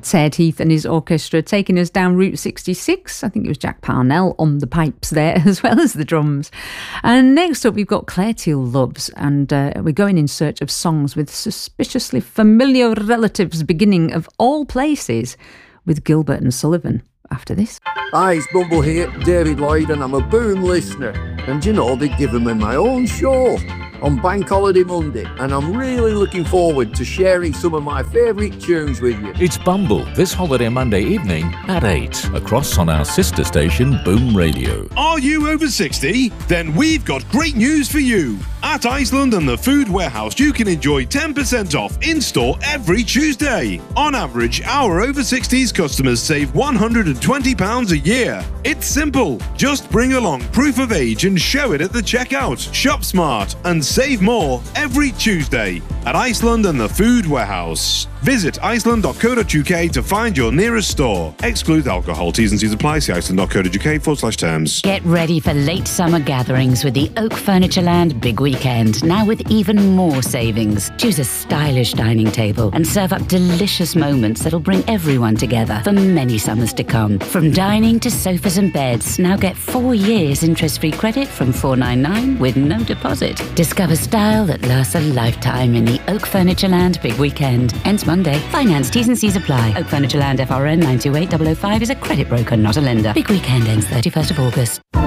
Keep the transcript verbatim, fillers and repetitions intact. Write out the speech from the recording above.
That's Ed Heath and his orchestra taking us down Route sixty-six. I think it was Jack Parnell on the pipes there as well as the drums. And next up we've got Claire Teal Loves, and uh, we're going in search of songs with suspiciously familiar relatives, beginning of all places with Gilbert and Sullivan. After this. Hi, it's Bumble here, David Lloyd, and I'm a Boom listener. And you know, they've given me my own show on Bank Holiday Monday, and I'm really looking forward to sharing some of my favourite tunes with you. It's Bumble this holiday Monday evening at eight, across on our sister station Boom Radio. Are you over sixty? Then we've got great news for you. At Iceland and the Food Warehouse, you can enjoy ten percent off in-store every Tuesday. On average, our over sixties customers save one hundred twenty pounds a year. It's simple. Just bring along proof of age and show it at the checkout. Shop smart and save more every Tuesday at Iceland and the Food Warehouse. Visit iceland dot co dot uk to find your nearest store. Exclude alcohol. T's and C's apply. See iceland dot co dot uk forward slash terms. Get ready for late summer gatherings with the Oak Furnitureland Big Weekend, now with even more savings. Choose a stylish dining table and serve up delicious moments that'll bring everyone together for many summers to come. From dining to sofas and beds, now get four years interest-free credit from four ninety-nine with no deposit. Discover style that lasts a lifetime in the Oak Furnitureland Big Weekend. Ends Monday. Finance T's and C's apply. Oak Furnitureland F R N nine two eight zero zero five is a credit broker, not a lender. Big Weekend ends thirty-first of August.